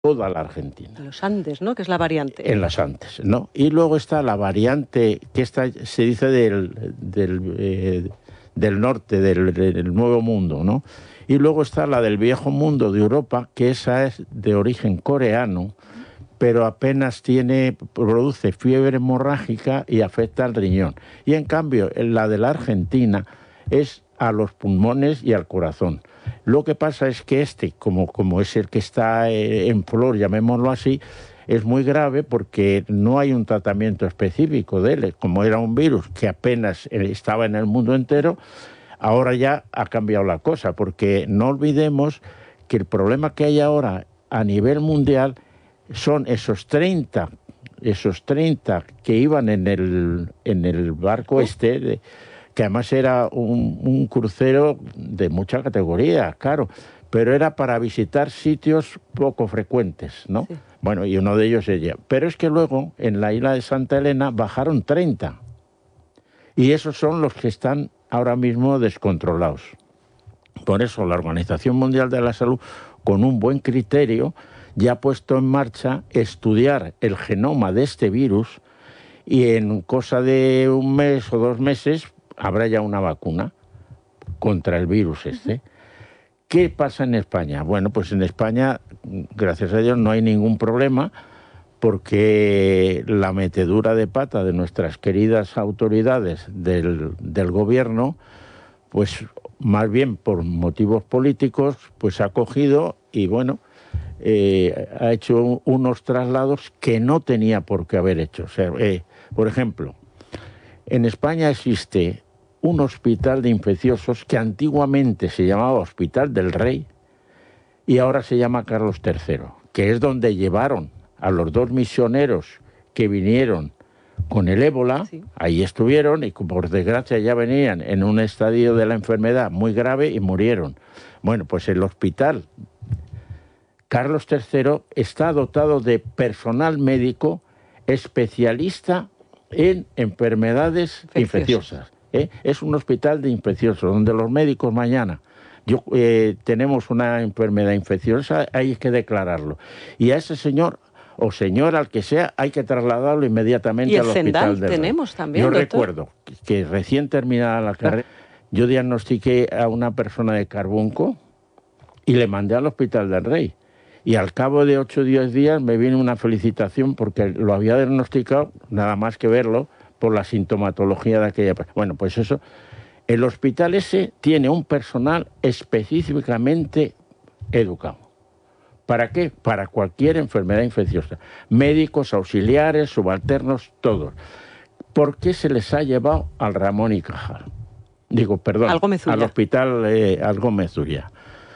toda la Argentina. En los Andes, ¿no? Que es la variante. En las Andes, ¿no? Y luego está la variante, que se dice del norte, del Nuevo Mundo, ¿no? Y luego está la del Viejo Mundo de Europa, que esa es de origen coreano, pero apenas produce fiebre hemorrágica y afecta al riñón. Y en cambio, la de la Argentina es a los pulmones y al corazón. Lo que pasa es que como es el que está en flor, llamémoslo así, es muy grave porque no hay un tratamiento específico de él. Como era un virus que apenas estaba en el mundo entero, ahora ya ha cambiado la cosa, porque no olvidemos que el problema que hay ahora a nivel mundial son esos 30 que iban en el barco que además era un crucero de mucha categoría, claro, pero era para visitar sitios poco frecuentes, ¿no? Sí. Bueno, y uno de ellos es ella. Pero es que luego, en la isla de Santa Elena, bajaron 30. Y esos son los que están ahora mismo descontrolados. Por eso la Organización Mundial de la Salud, con un buen criterio, ya ha puesto en marcha estudiar el genoma de este virus y en cosa de 1 mes o 2 meses habrá ya una vacuna contra el virus este. ¿Qué pasa en España? Bueno, pues en España, gracias a Dios, no hay ningún problema porque la metedura de pata de nuestras queridas autoridades del gobierno, pues más bien por motivos políticos, pues ha cogido y bueno, ha hecho unos traslados que no tenía por qué haber hecho. O sea, por ejemplo, en España existe un hospital de infecciosos que antiguamente se llamaba Hospital del Rey y ahora se llama Carlos III, que es donde llevaron a los 2 misioneros que vinieron con el ébola. Sí. Ahí estuvieron y por desgracia ya venían en un estadio de la enfermedad muy grave y murieron. Bueno, pues el hospital Carlos III está dotado de personal médico especialista en enfermedades infecciosas. Es un hospital de infecciosos, donde los médicos mañana tenemos una enfermedad infecciosa, hay que declararlo. Y a ese señor o señora, al que sea, hay que trasladarlo inmediatamente al hospital del Rey. Tenemos también, Yo doctor. recuerdo que recién terminada la carrera, yo diagnostiqué a una persona de Carbunco y le mandé al hospital del Rey. Y al cabo de 8 o 10 días me vino una felicitación porque lo había diagnosticado, nada más que verlo, por la sintomatología de aquella persona. Bueno, pues eso, el hospital ese tiene un personal específicamente educado. ¿Para qué? Para cualquier enfermedad infecciosa. Médicos, auxiliares, subalternos, todos. ¿Por qué se les ha llevado al Ramón y Cajal? Digo, perdón, al hospital Gómez Uría.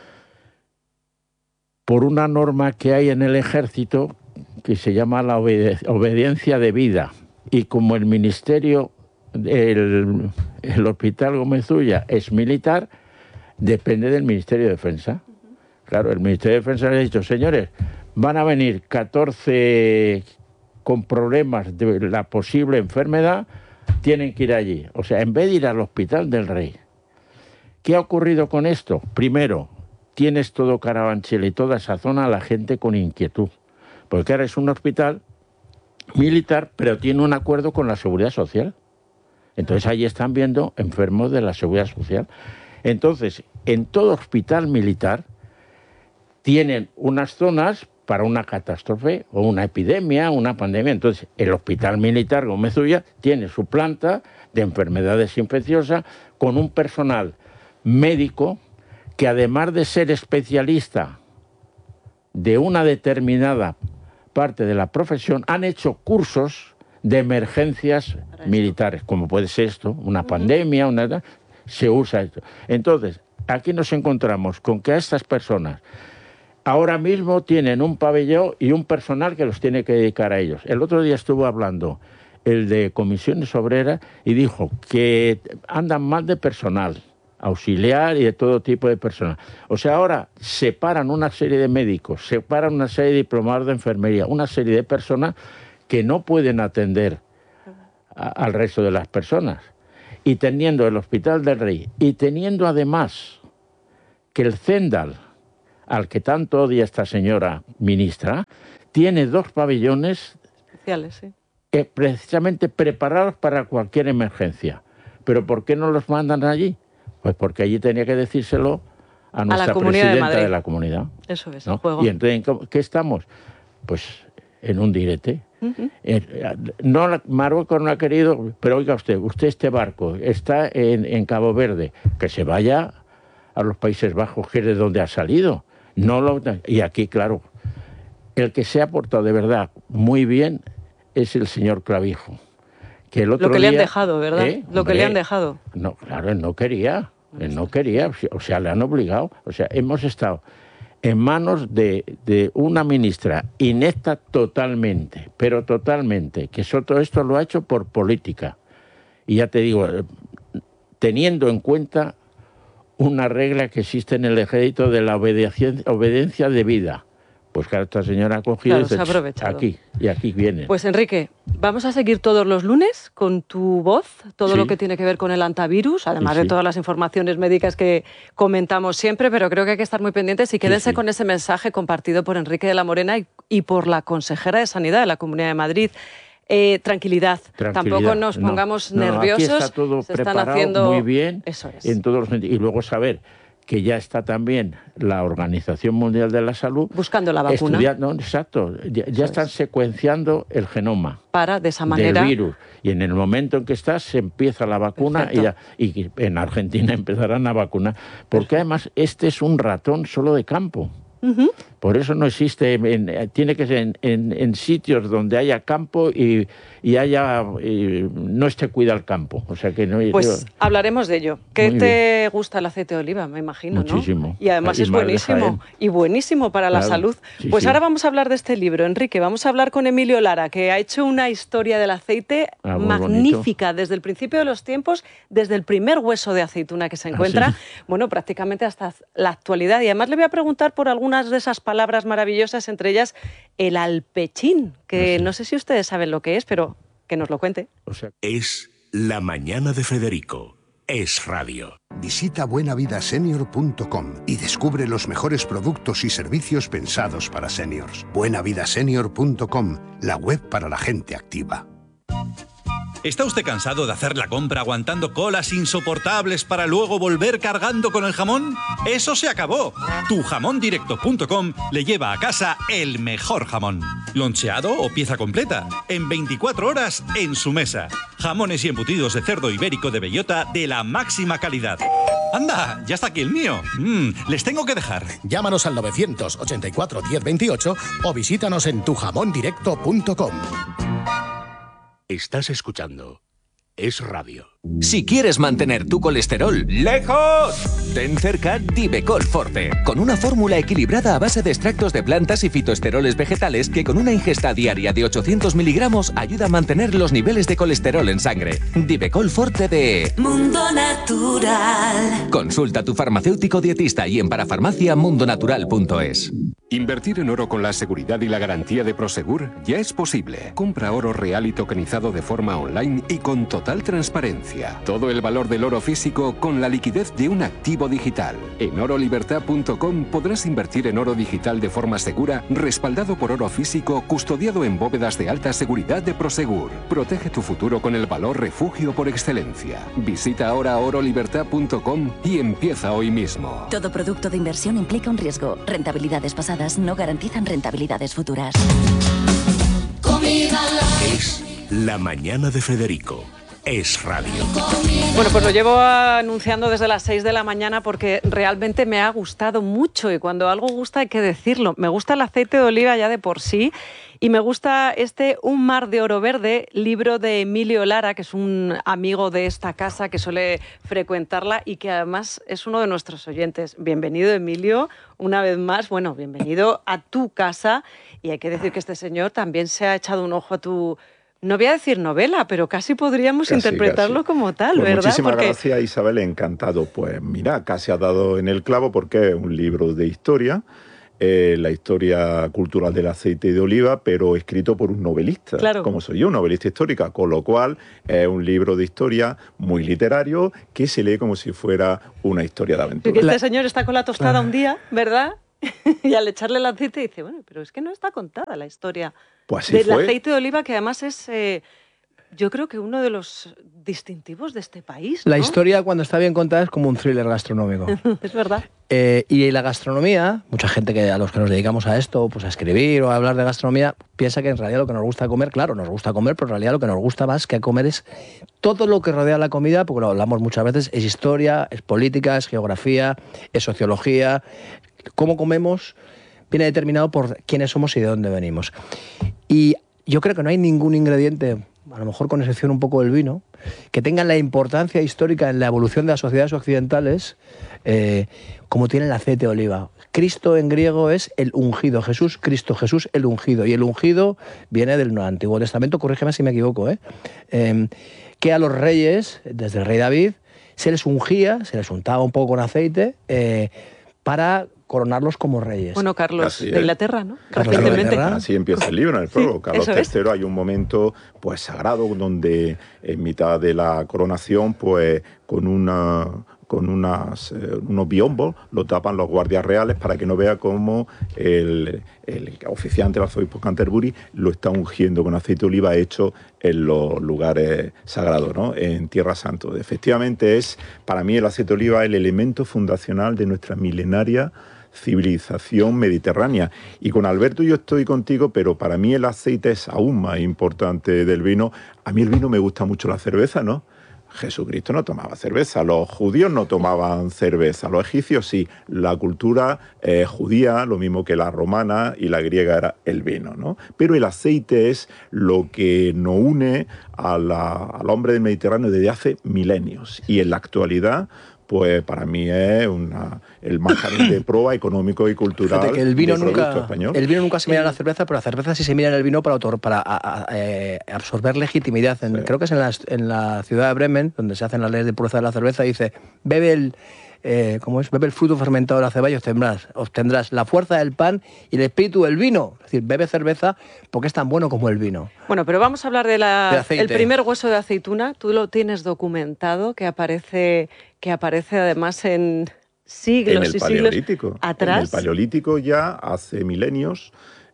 Por una norma que hay en el ejército que se llama la obediencia debida. Y como el ministerio, el hospital Gómez Uría es militar, depende del Ministerio de Defensa. Claro, el Ministerio de Defensa le ha dicho, señores, van a venir 14 con problemas de la posible enfermedad, tienen que ir allí. O sea, en vez de ir al Hospital del Rey. ¿Qué ha ocurrido con esto? Primero, tienes todo Carabanchel y toda esa zona la gente con inquietud. Porque ahora es un hospital militar, pero tiene un acuerdo con la Seguridad Social. Entonces ahí están viendo enfermos de la Seguridad Social. Entonces, en todo hospital militar tienen unas zonas para una catástrofe o una epidemia, una pandemia. Entonces, el Hospital Militar Gómez Uría tiene su planta de enfermedades infecciosas con un personal médico que, además de ser especialista de una determinada parte de la profesión, han hecho cursos de emergencias militares, como puede ser esto, una pandemia, se usa esto. Entonces, aquí nos encontramos con que a estas personas ahora mismo tienen un pabellón y un personal que los tiene que dedicar a ellos. El otro día estuvo hablando el de Comisiones Obreras y dijo que andan mal de personal auxiliar y de todo tipo de personal. O sea, ahora separan una serie de médicos, separan una serie de diplomados de enfermería, una serie de personas que no pueden atender al resto de las personas. Y teniendo el Hospital del Rey y teniendo además que el Zendal al que tanto odia esta señora ministra, tiene 2 pabellones especiales, sí, precisamente preparados para cualquier emergencia. ¿Pero por qué no los mandan allí? Pues porque allí tenía que decírselo a nuestra presidenta de la comunidad. Eso es, ¿no? el juego. Y entonces, ¿qué estamos? Pues en un direte. No, Marruecos no ha querido, pero oiga usted este barco está en Cabo Verde, que se vaya a los Países Bajos, que es de donde ha salido. Y aquí, claro, el que se ha portado de verdad muy bien es el señor Clavijo. Que el otro lo que día, le han dejado, ¿verdad? Lo que le han dejado. No, claro, él no quería, o sea, le han obligado. O sea, hemos estado en manos de una ministra inepta totalmente, pero totalmente, que todo esto lo ha hecho por política. Y ya te digo, teniendo en cuenta una regla que existe en el ejército de la obediencia debida. Pues claro, esta señora ha cogido y dice, aquí viene. Pues Enrique, vamos a seguir todos los lunes con tu voz, todo lo que tiene que ver con el antivirus, además de todas las informaciones médicas que comentamos siempre, pero creo que hay que estar muy pendientes y quédense con ese mensaje compartido por Enrique de la Morena y por la consejera de Sanidad de la Comunidad de Madrid. Tranquilidad, tampoco nos pongamos nerviosos. Aquí está todo preparado muy bien, eso es. En todos los sentidos. Y luego saber que ya está también la Organización Mundial de la Salud buscando la vacuna. Exacto, ya están secuenciando el genoma para de esa manera del virus. Y en el momento en que se empieza la vacuna y en Argentina empezarán a vacunar. Porque además este es un ratón solo de campo. Por eso no existe, tiene que ser en sitios donde haya campo y no esté cuidado el campo. O sea que no. Pues hablaremos de ello. ¿Qué te gusta el aceite de oliva? Me imagino, muchísimo. ¿no? Y además es buenísimo. Y buenísimo para la salud. Pues ahora vamos a hablar de este libro, Enrique. Vamos a hablar con Emilio Lara, que ha hecho una historia del aceite magnífica desde el principio de los tiempos, desde el primer hueso de aceituna que se encuentra, bueno, prácticamente hasta la actualidad. Y además le voy a preguntar por algunas de esas palabras maravillosas, entre ellas el alpechín, que no sé si ustedes saben lo que es, pero que nos lo cuente. Es La Mañana de Federico. Es radio. Visita buenavidasenior.com y descubre los mejores productos y servicios pensados para seniors. buenavidasenior.com, la web para la gente activa. ¿Está usted cansado de hacer la compra aguantando colas insoportables para luego volver cargando con el jamón? ¡Eso se acabó! Tujamondirecto.com le lleva a casa el mejor jamón. Loncheado o pieza completa, en 24 horas en su mesa. Jamones y embutidos de cerdo ibérico de bellota de la máxima calidad. ¡Anda! Ya está aquí el mío. Les tengo que dejar. Llámanos al 984 1028 o visítanos en tujamondirecto.com. Estás escuchando Es Radio. Si quieres mantener tu colesterol lejos, ten cerca Divecol Forte, con una fórmula equilibrada a base de extractos de plantas y fitoesteroles vegetales que con una ingesta diaria de 800 miligramos ayuda a mantener los niveles de colesterol en sangre. Divecol Forte de Mundo Natural. Consulta a tu farmacéutico dietista y en parafarmacia.mundonatural.es. Invertir en oro con la seguridad y la garantía de Prosegur ya es posible. Compra oro real y tokenizado de forma online y con total transparencia. Todo el valor del oro físico con la liquidez de un activo digital. En orolibertad.com podrás invertir en oro digital de forma segura, respaldado por oro físico, custodiado en bóvedas de alta seguridad de Prosegur. Protege tu futuro con el valor refugio por excelencia. Visita ahora orolibertad.com y empieza hoy mismo. Todo producto de inversión implica un riesgo. Rentabilidades pasadas no garantizan rentabilidades futuras. Es La Mañana de Federico. Es radio. Bueno, pues lo llevo anunciando desde las 6 de la mañana porque realmente me ha gustado mucho y cuando algo gusta hay que decirlo. Me gusta el aceite de oliva ya de por sí y me gusta Un mar de oro verde, libro de Emilio Lara, que es un amigo de esta casa que suele frecuentarla y que además es uno de nuestros oyentes. Bienvenido, Emilio, una vez más. Bueno, bienvenido a tu casa y hay que decir que este señor también se ha echado un ojo a tu... No voy a decir novela, pero casi podríamos interpretarlo como tal, pues ¿verdad? Muchísimas gracias, Isabel, encantado. Pues mira, casi has dado en el clavo porque es un libro de historia, la historia cultural del aceite de oliva, pero escrito por un novelista, como soy yo, novelista histórica, con lo cual es un libro de historia muy literario que se lee como si fuera una historia de aventura. Este señor está con la tostada un día, ¿verdad? y al echarle el aceite dice, bueno, pero es que no está contada la historia pues del aceite de oliva, que además es, yo creo que uno de los distintivos de este país, ¿no? La historia, cuando está bien contada, es como un thriller gastronómico. Es verdad. Y la gastronomía, mucha gente a los que nos dedicamos a esto, pues a escribir o a hablar de gastronomía, piensa que en realidad lo que nos gusta comer, claro, nos gusta comer, pero en realidad lo que nos gusta más que comer es todo lo que rodea la comida, porque lo hablamos muchas veces, es historia, es política, es geografía, es sociología. Cómo comemos viene determinado por quiénes somos y de dónde venimos. Y yo creo que no hay ningún ingrediente, a lo mejor con excepción un poco del vino, que tengan la importancia histórica en la evolución de las sociedades occidentales como tiene el aceite de oliva. Cristo en griego es el ungido, Jesús, Cristo, Jesús el ungido. Y el ungido viene del Antiguo Testamento, corrígeme si me equivoco, que a los reyes, desde el rey David, se les ungía, se les untaba un poco con aceite para coronarlos como reyes. Bueno, Carlos de Inglaterra, ¿no? Carlos de Inglaterra. Así empieza el libro en el prólogo. Sí, Carlos III, hay un momento pues sagrado donde en mitad de la coronación, pues con unos biombos lo tapan los guardias reales para que no vea cómo el oficiante del arzobispo Canterbury lo está ungiendo con aceite de oliva hecho en los lugares sagrados, ¿no? En Tierra Santa. Efectivamente es, para mí, el aceite de oliva el elemento fundacional de nuestra milenaria civilización mediterránea. Y con Alberto yo estoy contigo, pero para mí el aceite es aún más importante del vino. A mí el vino me gusta mucho la cerveza, ¿no? Jesucristo no tomaba cerveza, los judíos no tomaban cerveza, los egipcios sí. La cultura judía, lo mismo que la romana y la griega, era el vino, ¿no? Pero el aceite es lo que nos une al hombre del Mediterráneo desde hace milenios. Y en la actualidad, pues para mí es el manjarín de proa económico y cultural. Fíjate que el vino del producto español. El vino nunca se mira en la cerveza, pero la cerveza sí se mira en el vino para absorber legitimidad. Creo que es en la ciudad de Bremen, donde se hacen las leyes de pureza de la cerveza, dice, bebe el fruto fermentado de la cebada y obtendrás la fuerza del pan y el espíritu del vino. Es decir, bebe cerveza porque es tan bueno como el vino. Bueno, pero vamos a hablar del primer hueso de aceituna. Tú lo tienes documentado, que aparece además en siglos y siglos atrás. En el Paleolítico ya hace milenios,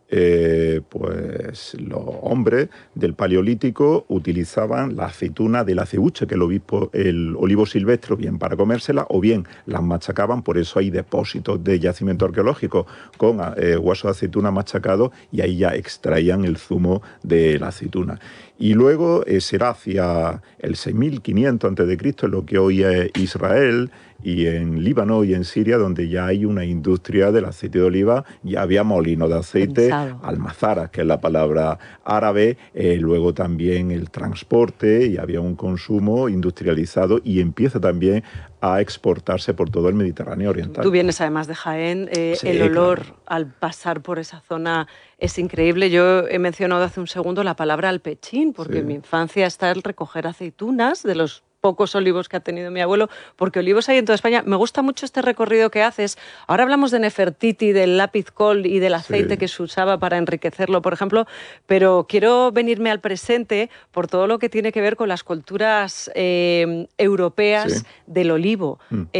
pues los hombres del Paleolítico utilizaban la aceituna del acebuche, que el olivo silvestre, bien para comérsela o bien las machacaban. Por eso hay depósitos de yacimiento arqueológico con huesos de aceituna machacados, y ahí ya extraían el zumo de la aceituna. Y luego será hacia el 6500 a.C., en lo que hoy es Israel, y en Líbano y en Siria, donde ya hay una industria del aceite de oliva, ya había molinos de aceite, almazaras, que es la palabra árabe, luego también el transporte, y había un consumo industrializado, y empieza también a exportarse por todo el Mediterráneo oriental. Tú vienes además de Jaén, sí, el olor al pasar por esa zona es increíble. Yo he mencionado hace un segundo la palabra alpechín, porque en mi infancia está el recoger aceitunas de los pocos olivos que ha tenido mi abuelo, porque olivos hay en toda España. Me gusta mucho este recorrido que haces. Ahora hablamos de Nefertiti, del lápiz col y del aceite que se usaba para enriquecerlo, por ejemplo, pero quiero venirme al presente por todo lo que tiene que ver con las culturas europeas del olivo,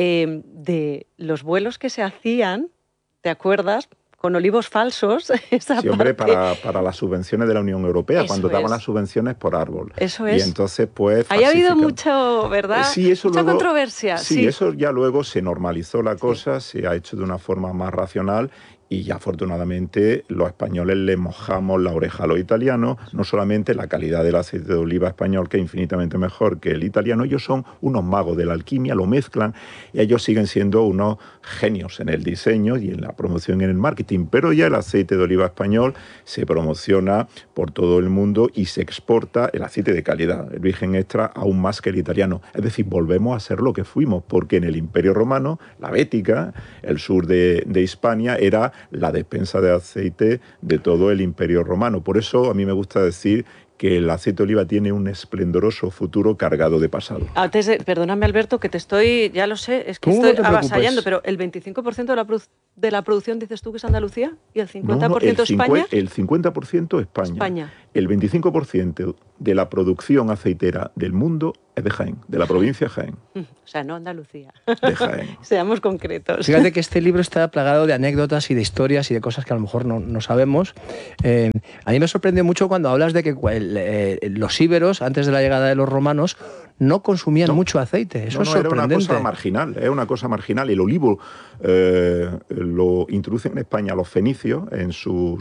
de los vuelos que se hacían, ¿te acuerdas?, con olivos falsos. Sí, hombre, para las subvenciones de la Unión Europea, eso cuando daban las subvenciones por árbol. Eso es. Y entonces, pues... Ahí ha habido mucho, ¿verdad? Sí, eso mucha luego, controversia. Sí, eso ya luego se normalizó la cosa, se ha hecho de una forma más racional. Y ya afortunadamente los españoles le mojamos la oreja a los italianos, no solamente la calidad del aceite de oliva español, que es infinitamente mejor que el italiano. Ellos son unos magos de la alquimia, lo mezclan, y ellos siguen siendo unos genios en el diseño y en la promoción y en el marketing. Pero ya el aceite de oliva español se promociona por todo el mundo y se exporta el aceite de calidad, el virgen extra, aún más que el italiano. Es decir, volvemos a ser lo que fuimos, porque en el Imperio Romano, la Bética, el sur de Hispania, era la despensa de aceite de todo el Imperio Romano. Por eso a mí me gusta decir que el aceite de oliva tiene un esplendoroso futuro cargado de pasado. Perdóname, Alberto, que te estoy, ya lo sé, es que estoy avasallando, pero el 25% de la producción, dices tú, que es Andalucía, y el 50% España. El 50% España. El 25% de la producción aceitera del mundo Es de Jaén, de la provincia de Jaén. O sea, no Andalucía. De Jaén. Seamos concretos. Fíjate que este libro está plagado de anécdotas y de historias y de cosas que a lo mejor no sabemos. A mí me sorprendió mucho cuando hablas de que los íberos, antes de la llegada de los romanos, no consumían mucho aceite. Eso es sorprendente. Era una cosa marginal. El olivo lo introducen en España los fenicios en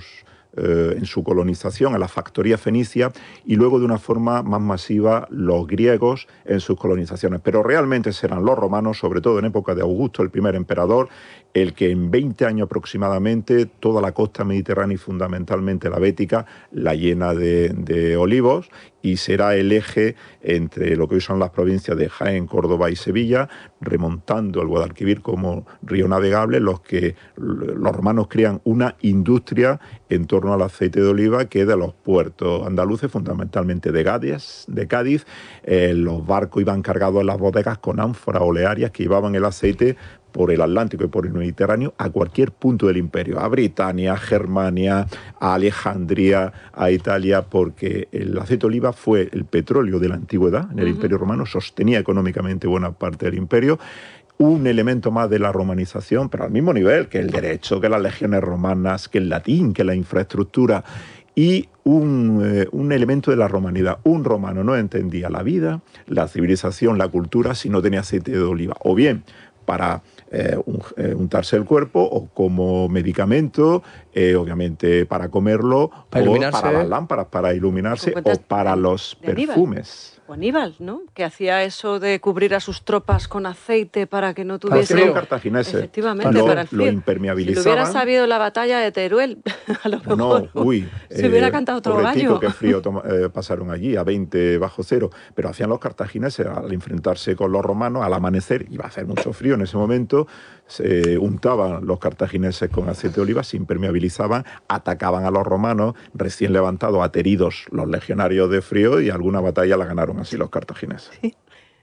su colonización, a la factoría fenicia, y luego de una forma más masiva los griegos en sus colonizaciones. Pero realmente serán los romanos, sobre todo en época de Augusto, el primer emperador, el que en 20 años aproximadamente toda la costa mediterránea y fundamentalmente la bética la llena de olivos, y será el eje entre lo que hoy son las provincias de Jaén, Córdoba y Sevilla, remontando el Guadalquivir como río navegable, los romanos crean una industria en torno al aceite de oliva que de los puertos andaluces, fundamentalmente de Cádiz, los barcos iban cargados en las bodegas con ánforas olearias que llevaban el aceite por el Atlántico y por el Mediterráneo a cualquier punto del imperio, a Britania, a Germania, a Alejandría, a Italia, porque el aceite de oliva fue el petróleo de la antigüedad en el Imperio Romano, sostenía económicamente buena parte del imperio, un elemento más de la romanización, pero al mismo nivel que el derecho, que las legiones romanas, que el latín, que la infraestructura, y un elemento de la romanidad. Un romano no entendía la vida, la civilización, la cultura si no tenía aceite de oliva, o bien para untarse el cuerpo, o como medicamento, obviamente para comerlo, para las lámparas, para iluminarse, o para los perfumes. O Aníbal, ¿no? Que hacía eso de cubrir a sus tropas con aceite para que no tuviese... Los cartagineses. Efectivamente, para el frío. Lo impermeabilizaban. Si lo hubiera sabido la batalla de Teruel, a lo mejor se hubiera cantado otro gallo. Qué frío pasaron allí, a 20 bajo cero. Pero hacían los cartagineses al enfrentarse con los romanos, al amanecer, iba a hacer mucho frío en ese momento, se untaban los cartagineses con aceite de oliva, se impermeabilizaban, atacaban a los romanos, recién levantados, ateridos los legionarios de frío, y alguna batalla la ganaron así los cartagineses. Sí.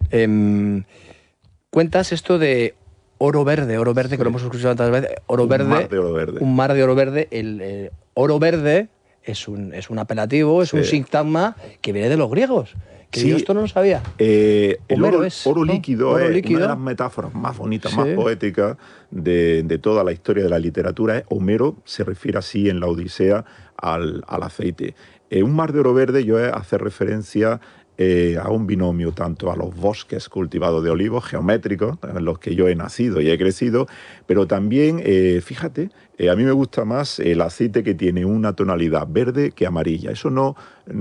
Cuentas esto de oro verde, que lo hemos escuchado tantas veces. Un mar de oro verde. El oro verde es un apelativo, es un sintagma que viene de los griegos. Que yo esto no lo sabía. El oro líquido es una de las metáforas más bonitas, más poéticas de toda la historia de la literatura. Homero se refiere así en la Odisea al aceite. Un mar de oro verde hace referencia a un binomio, tanto a los bosques cultivados de olivos geométricos, en los que yo he nacido y he crecido, pero también, fíjate, a mí me gusta más el aceite que tiene una tonalidad verde que amarilla. Eso no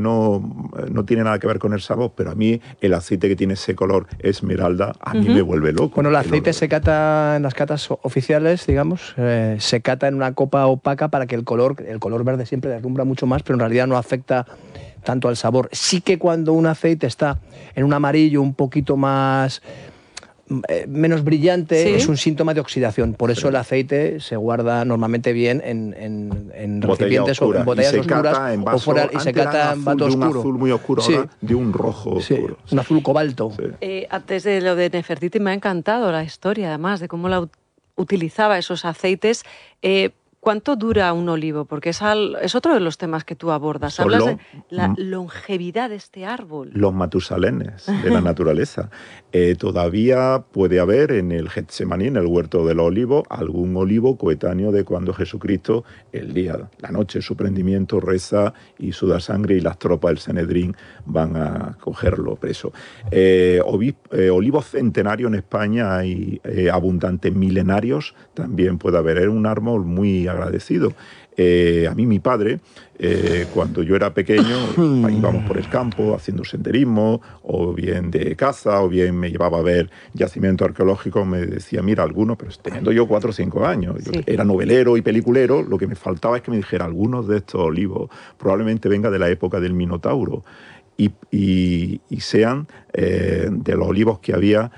tiene nada que ver con el sabor, pero a mí el aceite que tiene ese color esmeralda a mí me vuelve loco. Bueno, el aceite se cata en las catas oficiales, digamos, se cata en una copa opaca para que el color verde siempre deslumbra mucho más, pero en realidad no afecta tanto al sabor. Sí que cuando un aceite está en un amarillo un poquito más menos brillante, es un síntoma de oxidación. Por eso el aceite se guarda normalmente bien en recipientes o en botellas oscuras o fuera, y se cata en vaso oscuro. De un azul muy oscuro, ahora de un rojo oscuro. Un azul cobalto. Antes de lo de Nefertiti me ha encantado la historia, además, de cómo utilizaba esos aceites. ¿Cuánto dura un olivo? Porque es otro de los temas que tú abordas. Hablas de la longevidad de este árbol. Los matusalenes de la naturaleza. Todavía puede haber en el Getsemaní, en el huerto del olivo, algún olivo coetáneo de cuando Jesucristo, la noche de su prendimiento, reza y suda sangre, y las tropas del Sanedrín van a cogerlo preso. Olivos centenarios en España hay abundantes, milenarios también puede haber. Es un árbol muy agradecido. A mí mi padre, cuando yo era pequeño, íbamos por el campo haciendo senderismo, o bien de caza, o bien me llevaba a ver yacimientos arqueológicos, me decía, mira, algunos, pero teniendo yo 4 o 5 años, yo era novelero y peliculero, lo que me faltaba es que me dijera, algunos de estos olivos probablemente venga de la época del Minotauro, y sean de los olivos que había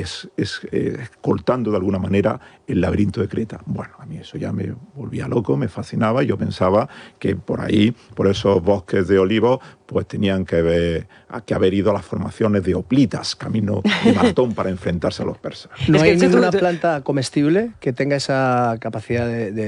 escoltando de alguna manera el laberinto de Creta. Bueno, a mí eso ya me volvía loco, me fascinaba, y yo pensaba que por ahí, por esos bosques de olivos, pues tenían que haber ido a las formaciones de hoplitas, camino de maratón, para enfrentarse a los persas. ¿No hay ninguna planta comestible que tenga esa capacidad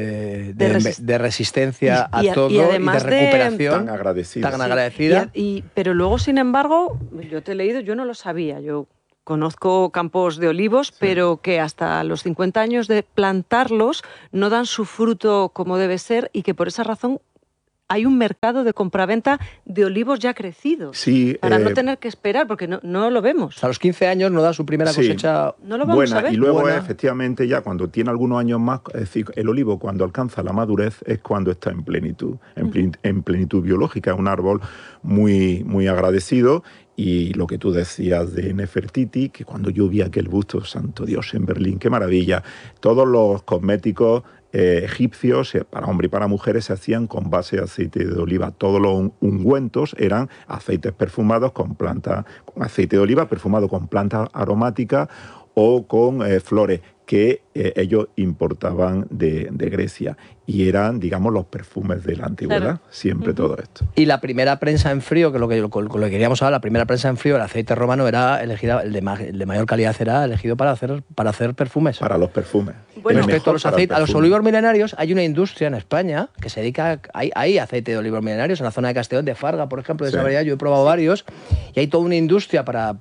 de resistencia a todo y de recuperación tan agradecida? Pero luego, sin embargo, yo te he leído, yo no lo sabía, yo conozco campos de olivos, pero que hasta los 50 años de plantarlos no dan su fruto como debe ser y que por esa razón hay un mercado de compraventa de olivos ya crecidos, para no tener que esperar, porque no lo vemos. A los 15 años no da su primera cosecha buena, y luego efectivamente ya cuando tiene algunos años más, es decir, el olivo cuando alcanza la madurez es cuando está en plenitud, en plenitud biológica, es un árbol muy, muy agradecido. Y lo que tú decías de Nefertiti, que cuando yo vi aquel busto, santo Dios, en Berlín, qué maravilla, todos los cosméticos egipcios, para hombres y para mujeres, se hacían con base de aceite de oliva. Todos los ungüentos eran aceites perfumados con aceite de oliva perfumado con plantas aromáticas o con flores que ellos importaban de Grecia. Y eran, digamos, los perfumes de la antigüedad, siempre todo esto. Y la primera prensa en frío, que lo que queríamos hablar, la primera prensa en frío, el aceite romano era elegida, el de mayor calidad era elegido para hacer perfumes. Para los perfumes. Bueno, respecto a los olivos milenarios, hay una industria en España que se dedica hay aceite de olivos milenarios en la zona de Castellón, de Farga, por ejemplo, de esa variedad. Yo he probado varios, y hay toda una industria para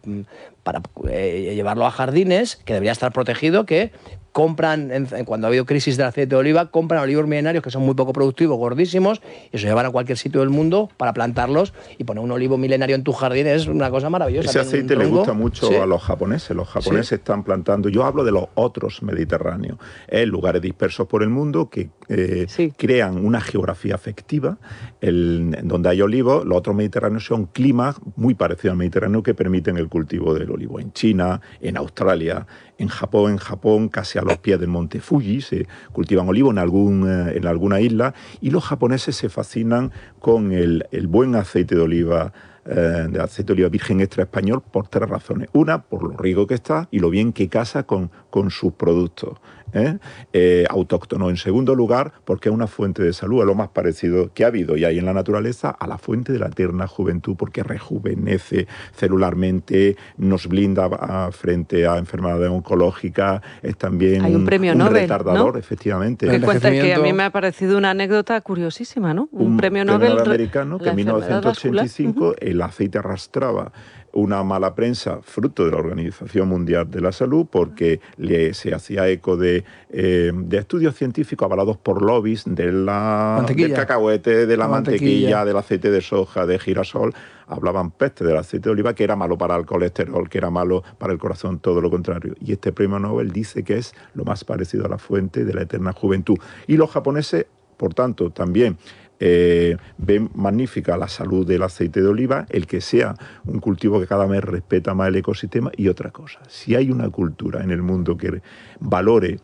llevarlo a jardines, que debería estar protegido, que compran, cuando ha habido crisis del aceite de oliva, compran olivos milenarios que son muy poco productivos, gordísimos, y se llevan a cualquier sitio del mundo para plantarlos, y poner un olivo milenario en tu jardín es una cosa maravillosa. Ese aceite le gusta mucho a los japoneses. Los japoneses están plantando, yo hablo de los otros mediterráneos, lugares dispersos por el mundo que crean una geografía afectiva, donde hay olivos. Los otros mediterráneos son climas muy parecidos al Mediterráneo que permiten el cultivo del olivo. En China, en Australia, en Japón casi a los pies del monte Fuji se cultivan olivos en alguna isla, y los japoneses se fascinan con el buen aceite de oliva virgen extra español por 3 razones. Una, por lo rico que está y lo bien que casa con sus productos autóctonos. En segundo lugar, porque es una fuente de salud, es lo más parecido que ha habido y hay en la naturaleza a la fuente de la eterna juventud, porque rejuvenece celularmente, nos blinda frente a enfermedades oncológicas, es también hay un premio Nobel, retardador, ¿no? Efectivamente. Que cuenta que a mí me ha parecido una anécdota curiosísima, ¿no? Un premio Nobel americano que en 1985 el aceite arrastraba una mala prensa fruto de la Organización Mundial de la Salud, porque se hacía eco de estudios científicos avalados por lobbies del cacahuete, de la mantequilla, del aceite de soja, de girasol. Hablaban peste del aceite de oliva, que era malo para el colesterol, que era malo para el corazón, todo lo contrario. Y este premio Nobel dice que es lo más parecido a la fuente de la eterna juventud. Y los japoneses, por tanto, también ven magnífica la salud del aceite de oliva, el que sea un cultivo que cada vez respeta más el ecosistema. Y otra cosa, si hay una cultura en el mundo que valore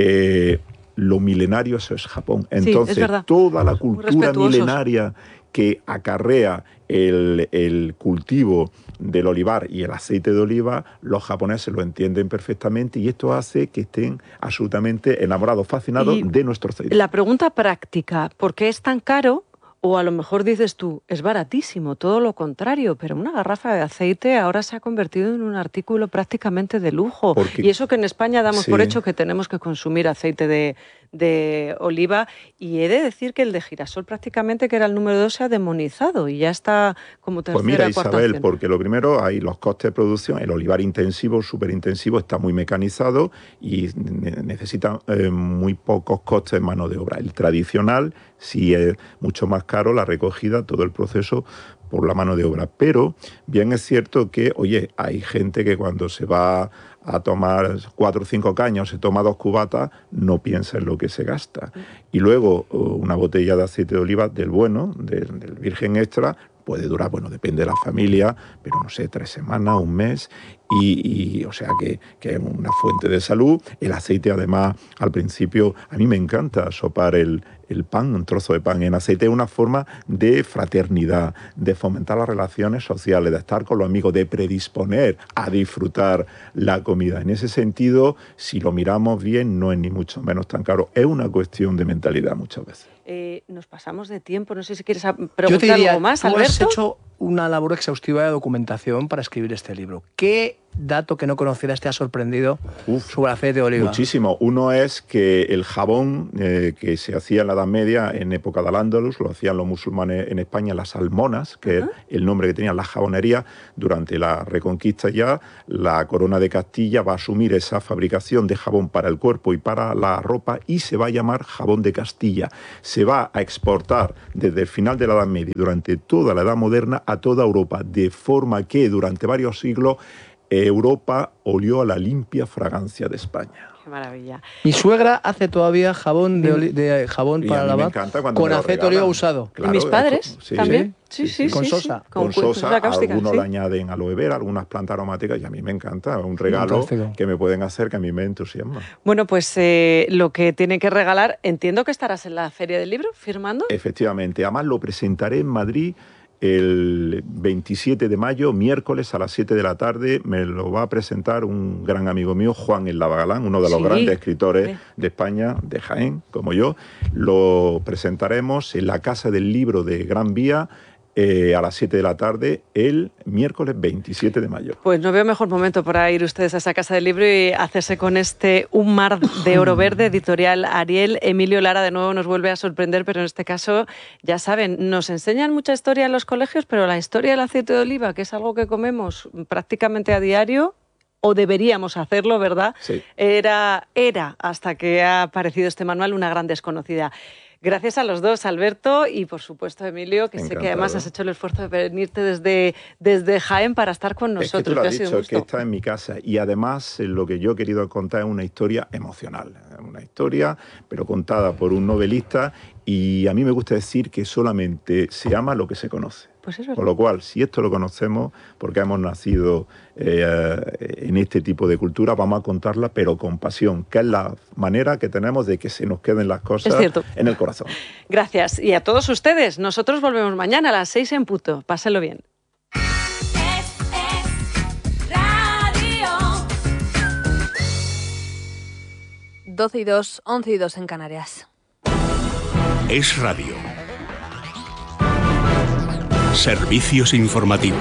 lo milenario, eso es Japón. Entonces, toda la cultura milenaria que acarrea el cultivo del olivar y el aceite de oliva, los japoneses lo entienden perfectamente, y esto hace que estén absolutamente enamorados, fascinados de nuestro aceite. La pregunta práctica, ¿por qué es tan caro? O a lo mejor dices tú, es baratísimo, todo lo contrario, pero una garrafa de aceite ahora se ha convertido en un artículo prácticamente de lujo. Y eso que en España damos por hecho que tenemos que consumir aceite de oliva, y he de decir que el de girasol prácticamente, que era el número 2, se ha demonizado y ya está como tercera, Pues mira, cuarta Isabel, opción. porque lo primero, hay los costes de producción. El olivar intensivo, superintensivo, está muy mecanizado y necesita muy pocos costes de mano de obra. El tradicional sí es mucho más caro, la recogida, todo el proceso por la mano de obra. Pero bien es cierto que, oye, hay gente que cuando se va a tomar 4 o 5 caños, se toma 2 cubatas, no piensa en lo que se gasta. Y luego una botella de aceite de oliva del bueno, del virgen extra, puede durar, bueno, depende de la familia, pero no sé, 3 semanas, un mes, y o sea que es una fuente de salud. El aceite, además, al principio, a mí me encanta sopar el pan, un trozo de pan en aceite. Es una forma de fraternidad, de fomentar las relaciones sociales, de estar con los amigos, de predisponer a disfrutar la comida. En ese sentido, si lo miramos bien, no es ni mucho menos tan caro. Es una cuestión de mentalidad muchas veces. Nos pasamos de tiempo, no sé si quieres preguntar algo más, Alberto. Has hecho una labor exhaustiva de documentación para escribir este libro. ¿Qué dato que no conocieras te ha sorprendido sobre el aceite de oliva? Muchísimo. Uno es que el jabón que se hacía en la Edad Media, en época de Al-Ándalus, lo hacían los musulmanes en España, las almonas, que es el nombre que tenían las jabonerías. Durante la Reconquista ya, la Corona de Castilla va a asumir esa fabricación de jabón para el cuerpo y para la ropa y se va a llamar jabón de Castilla. Se va a exportar desde el final de la Edad Media durante toda la Edad Moderna a toda Europa, de forma que durante varios siglos Europa olió a la limpia fragancia de España. Qué maravilla. Mi suegra hace todavía jabón de jabón para lavar con aceite de oliva usado. Claro, ¿y mis padres también? Sí. Con sosa. Con sosa, algunos le añaden aloe vera, algunas plantas aromáticas, y a mí me encanta. Un regalo que me pueden hacer que a mí me entusiasma. Bueno, pues lo que tiene que regalar, entiendo que estarás en la Feria del Libro firmando. Efectivamente. Además lo presentaré en Madrid el 27 de mayo, miércoles a las 7 de la tarde. Me lo va a presentar un gran amigo mío, Juan El Lavagalán, uno de los grandes escritores de España, de Jaén, como yo. Lo presentaremos en la Casa del Libro de Gran Vía a las 7 de la tarde, el miércoles 27 de mayo. Pues no veo mejor momento para ir ustedes a esa Casa del Libro y hacerse con este Un mar de oro verde, editorial Ariel. Emilio Lara de nuevo nos vuelve a sorprender, pero en este caso, ya saben, nos enseñan mucha historia en los colegios, pero la historia del aceite de oliva, que es algo que comemos prácticamente a diario, o deberíamos hacerlo, ¿verdad? Sí. Era, hasta que ha aparecido este manual, una gran desconocida. Gracias a los dos, Alberto, y por supuesto, Emilio, que sé que además has hecho el esfuerzo de venirte desde Jaén para estar con nosotros. Es que tú lo has dicho, que está en mi casa. Y además, lo que yo he querido contar es una historia emocional. Una historia, pero contada por un novelista. Y a mí me gusta decir que solamente se ama lo que se conoce. Pues eso es. Con lo cual, si esto lo conocemos, porque hemos nacido en este tipo de cultura, vamos a contarla, pero con pasión, que es la manera que tenemos de que se nos queden las cosas en el corazón. Gracias. Y a todos ustedes, nosotros volvemos mañana a las 6 en punto. Pásenlo bien. 12:02, 11:02 en Canarias. Es Radio. Servicios informativos.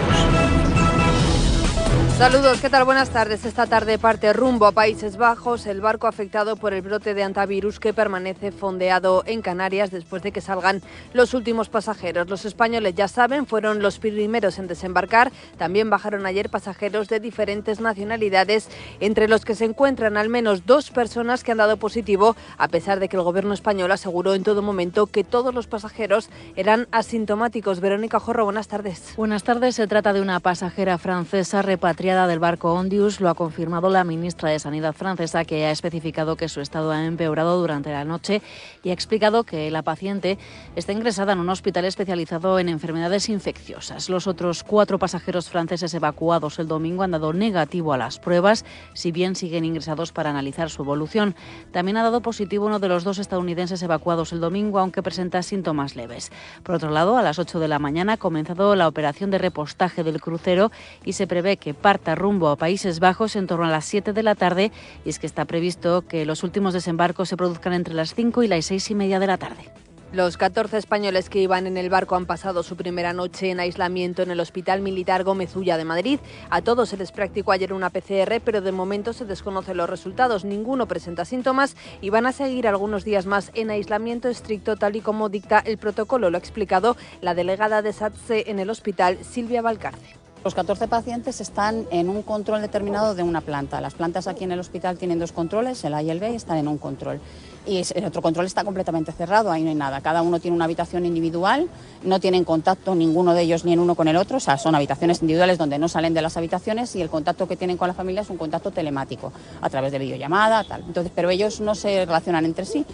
Saludos, ¿qué tal? Buenas tardes. Esta tarde parte rumbo a Países Bajos el barco afectado por el brote de hantavirus que permanece fondeado en Canarias después de que salgan los últimos pasajeros. Los españoles, ya saben, fueron los primeros en desembarcar. También bajaron ayer pasajeros de diferentes nacionalidades, entre los que se encuentran al menos 2 personas que han dado positivo, a pesar de que el gobierno español aseguró en todo momento que todos los pasajeros eran asintomáticos. Verónica Jorro, buenas tardes. Buenas tardes. Se trata de una pasajera francesa repatriada del barco Ondius. Lo ha confirmado la ministra de Sanidad francesa, que ha especificado que su estado ha empeorado durante la noche y ha explicado que la paciente está ingresada en un hospital especializado en enfermedades infecciosas. Los otros 4 pasajeros franceses evacuados el domingo han dado negativo a las pruebas, si bien siguen ingresados para analizar su evolución. También ha dado positivo uno de los 2 estadounidenses evacuados el domingo, aunque presenta síntomas leves. Por otro lado, a las 8 de la mañana ha comenzado la operación de repostaje del crucero y se prevé que parta rumbo a Países Bajos en torno a las 7 de la tarde, y es que está previsto que los últimos desembarcos se produzcan entre las 5 y las 6:30 de la tarde. Los 14 españoles que iban en el barco han pasado su primera noche en aislamiento en el Hospital Militar Gómez Ulla de Madrid. A todos se les practicó ayer una PCR, pero de momento se desconocen los resultados. Ninguno presenta síntomas y van a seguir algunos días más en aislamiento estricto, tal y como dicta el protocolo. Lo ha explicado la delegada de SATSE en el hospital, Silvia Valcarce. Los 14 pacientes están en un control determinado de una planta. Las plantas aquí en el hospital tienen 2 controles, el A y el B, y están en un control. Y el otro control está completamente cerrado, ahí no hay nada. Cada uno tiene una habitación individual, no tienen contacto ninguno de ellos ni el uno con el otro, o sea, son habitaciones individuales donde no salen de las habitaciones, y el contacto que tienen con la familia es un contacto telemático, a través de videollamada, tal. Entonces, pero ellos no se relacionan entre sí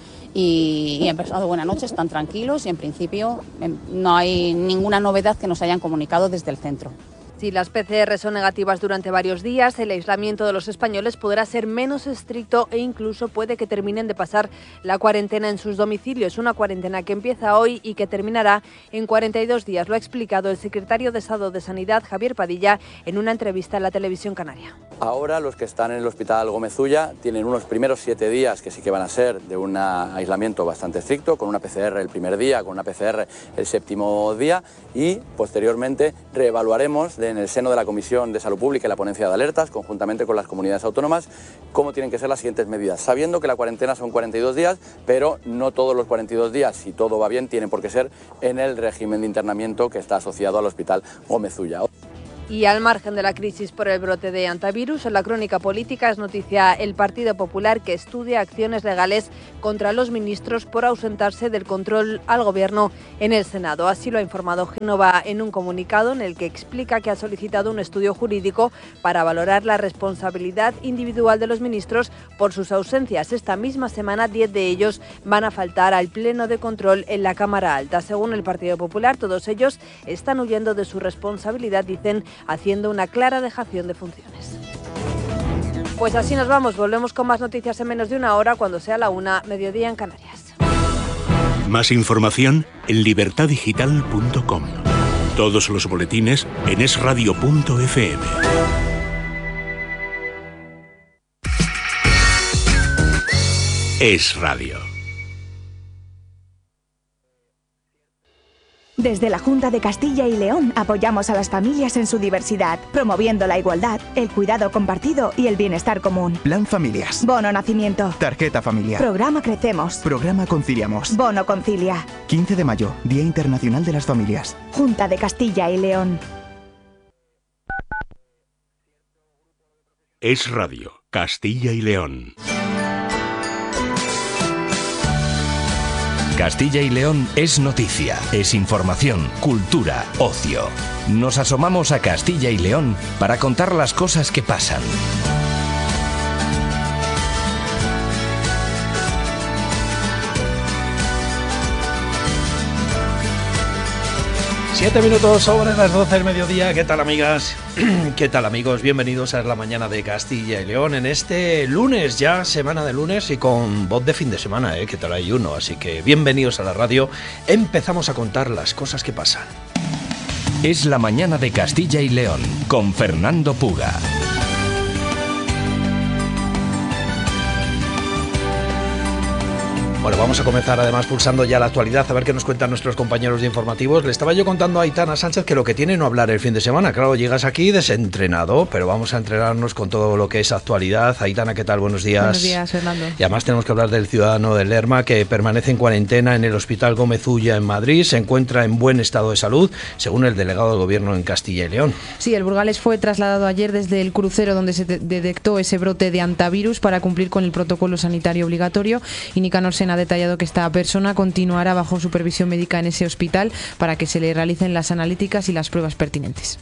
y han pasado buena noche, están tranquilos y en principio no hay ninguna novedad que nos hayan comunicado desde el centro. Si las PCR son negativas durante varios días, el aislamiento de los españoles podrá ser menos estricto e incluso puede que terminen de pasar la cuarentena en sus domicilios. Una cuarentena que empieza hoy y que terminará en 42 días. Lo ha explicado el secretario de Estado de Sanidad, Javier Padilla, en una entrevista en la televisión canaria. Ahora los que están en el Hospital Gómez Ulla tienen unos primeros 7 días que sí que van a ser de un aislamiento bastante estricto, con una PCR el primer día, con una PCR el 7º día, y posteriormente reevaluaremos en el seno de la Comisión de Salud Pública y la Ponencia de Alertas, conjuntamente con las comunidades autónomas, cómo tienen que ser las siguientes medidas, sabiendo que la cuarentena son 42 días, pero no todos los 42 días, si todo va bien, tienen por qué ser en el régimen de internamiento que está asociado al Hospital Gómez Ulla. Y al margen de la crisis por el brote de antivirus, en la crónica política es noticia el Partido Popular, que estudia acciones legales contra los ministros por ausentarse del control al Gobierno en el Senado. Así lo ha informado Génova en un comunicado en el que explica que ha solicitado un estudio jurídico para valorar la responsabilidad individual de los ministros por sus ausencias. Esta misma semana 10 de ellos van a faltar al pleno de control en la Cámara Alta. Según el Partido Popular, todos ellos están huyendo de su responsabilidad, dicen, haciendo una clara dejación de funciones. Pues así nos vamos, volvemos con más noticias en menos de una hora, cuando sea la 1, mediodía en Canarias. Más información en libertadigital.com. Todos los boletines en esradio.fm. Es Radio. Desde la Junta de Castilla y León apoyamos a las familias en su diversidad, promoviendo la igualdad, el cuidado compartido y el bienestar común. Plan Familias. Bono Nacimiento. Tarjeta Familiar. Programa Crecemos. Programa Conciliamos. Bono Concilia. 15 de mayo, Día Internacional de las Familias. Junta de Castilla y León. Es Radio, Castilla y León. Castilla y León es noticia, es información, cultura, ocio. Nos asomamos a Castilla y León para contar las cosas que pasan. Siete minutos sobre las 12 del mediodía. ¿Qué tal, amigas? ¿Qué tal, amigos? Bienvenidos a la mañana de Castilla y León en este lunes, ya semana de lunes y con voz de fin de semana, que tal hay uno. Así que bienvenidos a la radio. Empezamos a contar las cosas que pasan. Es la mañana de Castilla y León con Fernando Puga. Bueno, vamos a comenzar además pulsando ya la actualidad, a ver qué nos cuentan nuestros compañeros de informativos. Le estaba yo contando a Aitana Sánchez que lo que tiene no hablar el fin de semana. Claro, llegas aquí desentrenado, pero vamos a entrenarnos con todo lo que es actualidad. Aitana, ¿qué tal? Buenos días. Buenos días, Fernando. Y además tenemos que hablar del ciudadano de Lerma que permanece en cuarentena en el Hospital Gómez Ulla en Madrid. Se encuentra en buen estado de salud, según el delegado del Gobierno en Castilla y León. Sí, el burgalés fue trasladado ayer desde el crucero donde se detectó ese brote de antivirus para cumplir con el protocolo sanitario obligatorio. Y Nicanor Sen ha detallado que esta persona continuará bajo supervisión médica en ese hospital para que se le realicen las analíticas y las pruebas pertinentes.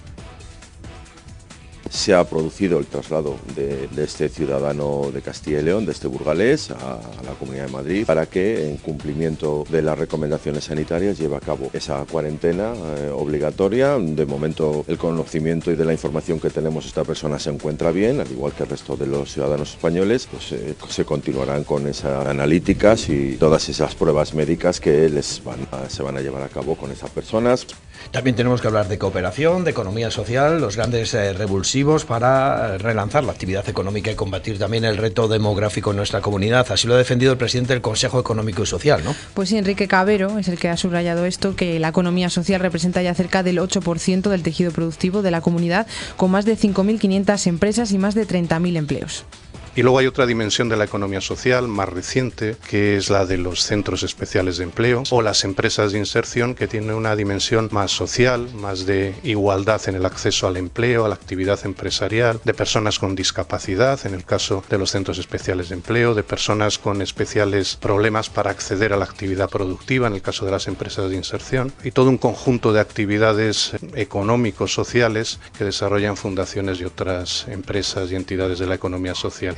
Se ha producido el traslado de este ciudadano de Castilla y León, de este burgalés, a la Comunidad de Madrid, para que, en cumplimiento de las recomendaciones sanitarias, lleve a cabo esa cuarentena obligatoria. De momento, el conocimiento y de la información que tenemos, esta persona se encuentra bien, al igual que el resto de los ciudadanos españoles. Pues se continuarán con esas analíticas y todas esas pruebas médicas que se van a llevar a cabo con esas personas. También tenemos que hablar de cooperación, de economía social, los grandes revulsivos para relanzar la actividad económica y combatir también el reto demográfico en nuestra comunidad. Así lo ha defendido el presidente del Consejo Económico y Social, ¿no? Pues sí, Enrique Cabero es el que ha subrayado esto, que la economía social representa ya cerca del 8% del tejido productivo de la comunidad, con más de 5.500 empresas y más de 30.000 empleos. Y luego hay otra dimensión de la economía social más reciente, que es la de los centros especiales de empleo o las empresas de inserción, que tiene una dimensión más social, más de igualdad en el acceso al empleo, a la actividad empresarial, de personas con discapacidad, en el caso de los centros especiales de empleo, de personas con especiales problemas para acceder a la actividad productiva, en el caso de las empresas de inserción, y todo un conjunto de actividades económicos, sociales, que desarrollan fundaciones y otras empresas y entidades de la economía social.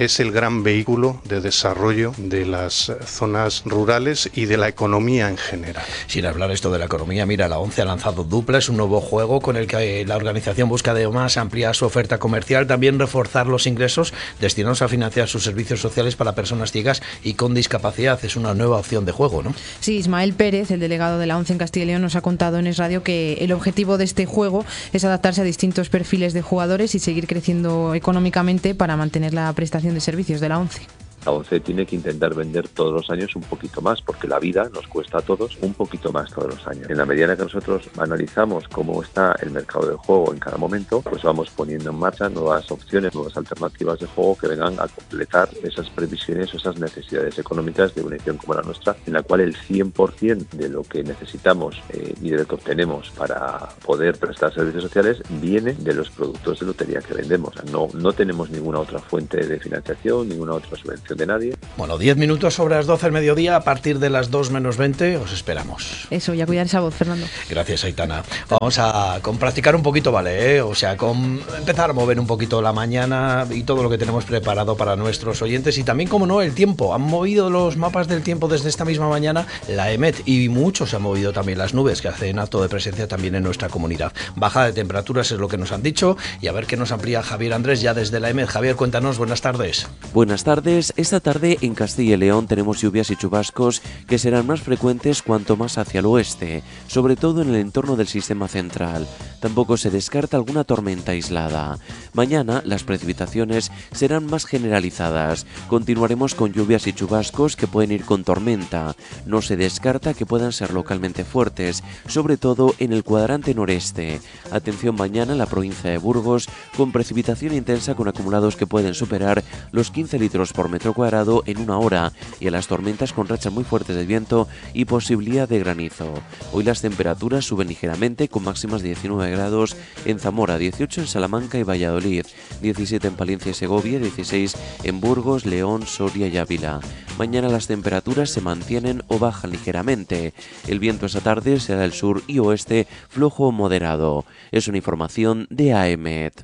es el gran vehículo de desarrollo de las zonas rurales y de la economía en general. Sin hablar esto de la economía, mira, la ONCE ha lanzado Dupla, es un nuevo juego con el que la organización busca además ampliar su oferta comercial, también reforzar los ingresos destinados a financiar sus servicios sociales para personas ciegas y con discapacidad. Es una nueva opción de juego, ¿no? Sí, Ismael Pérez, el delegado de la ONCE en Castilla y León, nos ha contado en Es Radio que el objetivo de este juego es adaptarse a distintos perfiles de jugadores y seguir creciendo económicamente para mantener la prestación de servicios de la ONCE. La ONCE tiene que intentar vender todos los años un poquito más, porque la vida nos cuesta a todos un poquito más todos los años. En la medida que nosotros analizamos cómo está el mercado del juego en cada momento, pues vamos poniendo en marcha nuevas opciones, nuevas alternativas de juego que vengan a completar esas previsiones o esas necesidades económicas de una edición como la nuestra, en la cual el 100% de lo que necesitamos y de lo que obtenemos para poder prestar servicios sociales viene de los productos de lotería que vendemos. No tenemos ninguna otra fuente de financiación, ninguna otra subvención de nadie. Bueno, 10 minutos sobre las 12 del mediodía, a partir de las 2 menos 20 os esperamos. Eso, y a cuidar esa voz, Fernando. Gracias, Aitana. Vamos a practicar un poquito, ¿vale? O sea, empezar a mover un poquito la mañana y todo lo que tenemos preparado para nuestros oyentes y también, como no, el tiempo. Han movido los mapas del tiempo desde esta misma mañana la EMET y mucho se han movido también las nubes que hacen acto de presencia también en nuestra comunidad. Baja de temperaturas es lo que nos han dicho y a ver qué nos amplía Javier Andrés ya desde la EMET. Javier, cuéntanos, buenas tardes. Buenas tardes. Esta tarde en Castilla y León tenemos lluvias y chubascos que serán más frecuentes cuanto más hacia el oeste, sobre todo en el entorno del sistema central. Tampoco se descarta alguna tormenta aislada. Mañana las precipitaciones serán más generalizadas. Continuaremos con lluvias y chubascos que pueden ir con tormenta. No se descarta que puedan ser localmente fuertes, sobre todo en el cuadrante noreste. Atención mañana en la provincia de Burgos, con precipitación intensa con acumulados que pueden superar los 15 litros por metro cuadrado en una hora y a las tormentas con rachas muy fuertes de viento y posibilidad de granizo. Hoy las temperaturas suben ligeramente con máximas de 19 grados en Zamora, 18 en Salamanca y Valladolid, 17 en Palencia y Segovia, 16 en Burgos, León, Soria y Ávila. Mañana las temperaturas se mantienen o bajan ligeramente. El viento esta tarde será del sur y oeste flojo o moderado. Es una información de AEMET.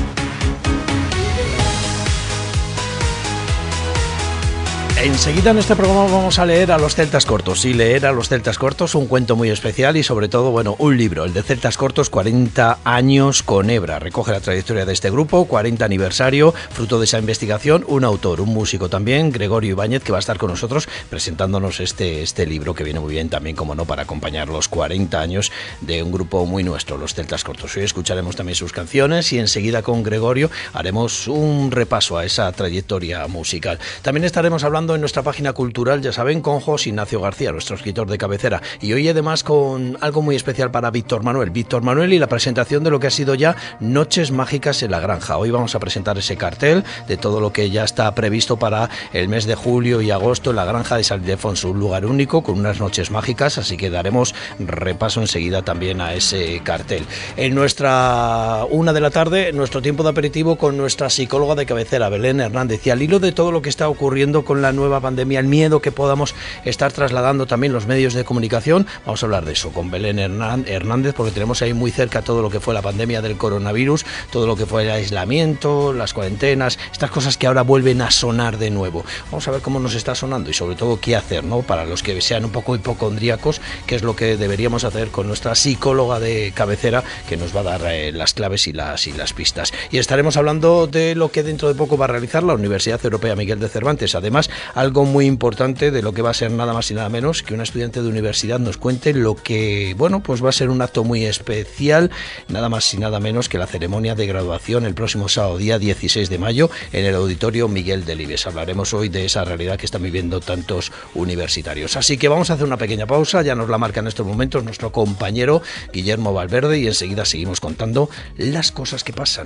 Enseguida en este programa vamos a leer a los Celtas Cortos. Y leer a los Celtas Cortos, un cuento muy especial y sobre todo, bueno, un libro, el de Celtas Cortos, 40 años con Hebra. Recoge la trayectoria de este grupo, 40 aniversario, fruto de esa investigación, un autor, un músico también, Gregorio Ibáñez, que va a estar con nosotros presentándonos este libro que viene muy bien también, como no, para acompañar los 40 años de un grupo muy nuestro, los Celtas Cortos. Hoy escucharemos también sus canciones y enseguida con Gregorio haremos un repaso a esa trayectoria musical. También estaremos hablando en nuestra página cultural, ya saben, con José Ignacio García, nuestro escritor de cabecera. Y hoy además con algo muy especial para Víctor Manuel y la presentación de lo que ha sido ya Noches Mágicas en la Granja. Hoy vamos a presentar ese cartel de todo lo que ya está previsto para el mes de julio y agosto en la Granja de San Ildefonso, un lugar único con unas noches mágicas, así que daremos repaso enseguida también a ese cartel. En nuestra 1 de la tarde, nuestro tiempo de aperitivo con nuestra psicóloga de cabecera, Belén Hernández, y al hilo de todo lo que está ocurriendo con la nueva pandemia, el miedo que podamos estar trasladando también los medios de comunicación, vamos a hablar de eso con Belén Hernández, porque tenemos ahí muy cerca todo lo que fue la pandemia del coronavirus, todo lo que fue el aislamiento, las cuarentenas, estas cosas que ahora vuelven a sonar de nuevo. Vamos a ver cómo nos está sonando y sobre todo qué hacer, ¿no? Para los que sean un poco hipocondríacos, qué es lo que deberíamos hacer con nuestra psicóloga de cabecera, que nos va a dar las claves y las pistas. Y estaremos hablando de lo que dentro de poco va a realizar la Universidad Europea Miguel de Cervantes. Además, algo muy importante de lo que va a ser nada más y nada menos que un estudiante de universidad nos cuente lo que, bueno, pues va a ser un acto muy especial, nada más y nada menos que la ceremonia de graduación el próximo sábado, día 16 de mayo, en el Auditorio Miguel Delibes. Hablaremos hoy de esa realidad que están viviendo tantos universitarios. Así que vamos a hacer una pequeña pausa, ya nos la marca en estos momentos nuestro compañero Guillermo Valverde y enseguida seguimos contando las cosas que pasan.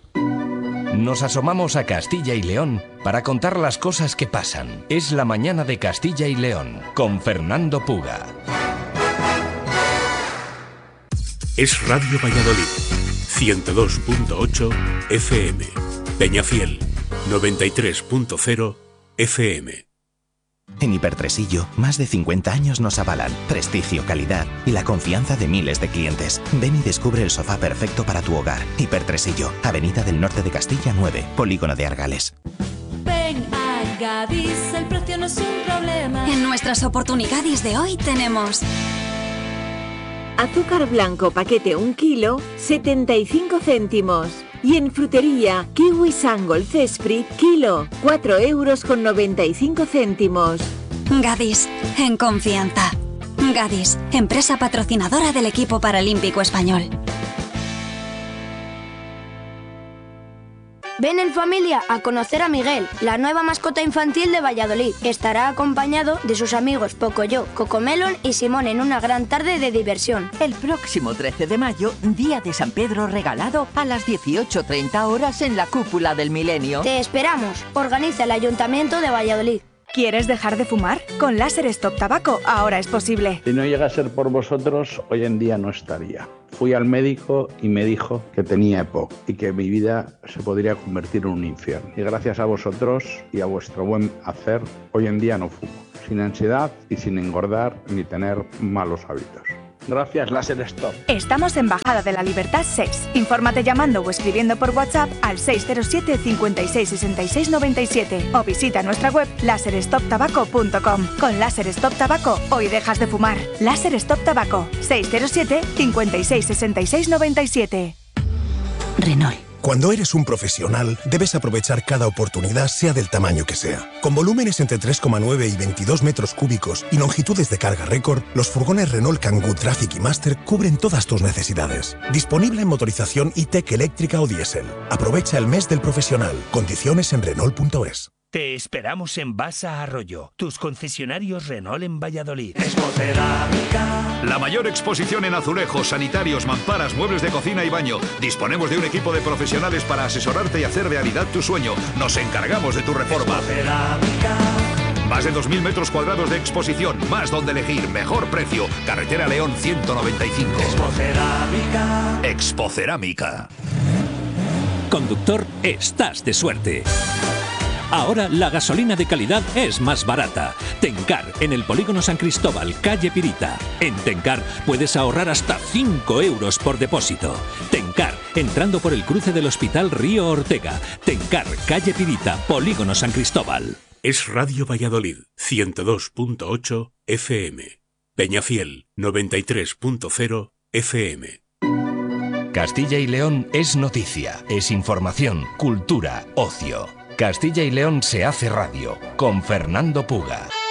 Nos asomamos a Castilla y León para contar las cosas que pasan. Es la mañana de Castilla y León con Fernando Puga. Es Radio Valladolid, 102.8 FM, Peñafiel, 93.0 FM. En Hipertresillo, más de 50 años nos avalan prestigio, calidad y la confianza de miles de clientes. Ven y descubre el sofá perfecto para tu hogar. Hipertresillo, Avenida del Norte de Castilla 9, Polígono de Argales. Gadis, el precio no es un problema. En nuestras oportunidades de hoy tenemos azúcar blanco paquete 1 kilo, 75 céntimos. Y en frutería, kiwi Sangol Cesprit, kilo, 4,95 €. Gadis, en confianza. Gadis, empresa patrocinadora del equipo paralímpico español. Ven en familia a conocer a Miguel, la nueva mascota infantil de Valladolid. Estará acompañado de sus amigos Pocoyo, Cocomelon y Simón en una gran tarde de diversión. El próximo 13 de mayo, día de San Pedro regalado, a las 18:30 horas en la Cúpula del Milenio. Te esperamos. Organiza el Ayuntamiento de Valladolid. ¿Quieres dejar de fumar? Con Láser Stop Tabaco ahora es posible. Si no llega a ser por vosotros, hoy en día no estaría. Fui al médico y me dijo que tenía EPOC y que mi vida se podría convertir en un infierno. Y gracias a vosotros y a vuestro buen hacer, hoy en día no fumo. Sin ansiedad y sin engordar ni tener malos hábitos. Gracias, Láser Stop. Estamos en Bajada de la Libertad 6. Infórmate llamando o escribiendo por WhatsApp al 607 56 66 97 o visita nuestra web laserstoptabaco.com. Con Láser Stop Tabaco, hoy dejas de fumar. Láser Stop Tabaco, 607 56 66 97. Renault. Cuando eres un profesional, debes aprovechar cada oportunidad, sea del tamaño que sea. Con volúmenes entre 3,9 y 22 metros cúbicos y longitudes de carga récord, los furgones Renault Kangoo Traffic y Master cubren todas tus necesidades. Disponible en motorización e-tech eléctrica o diésel. Aprovecha el mes del profesional. Condiciones en Renault.es. Te esperamos en Basa Arroyo, tus concesionarios Renault en Valladolid. Expocerámica. La mayor exposición en azulejos, sanitarios, mamparas, muebles de cocina y baño. Disponemos de un equipo de profesionales para asesorarte y hacer realidad tu sueño. Nos encargamos de tu reforma. Más de 2.000 metros cuadrados de exposición, más donde elegir, mejor precio. Carretera León 195. Expocerámica. Expocerámica. Conductor, estás de suerte. Ahora la gasolina de calidad es más barata. Tencar, en el Polígono San Cristóbal, calle Pirita. En Tencar puedes ahorrar hasta 5 € por depósito. Tencar, entrando por el cruce del Hospital Río Ortega. Tencar, calle Pirita, Polígono San Cristóbal. Es Radio Valladolid, 102.8 FM. Peñafiel, 93.0 FM. Castilla y León es noticia, es información, cultura, ocio. Castilla y León se hace radio, con Fernando Puga.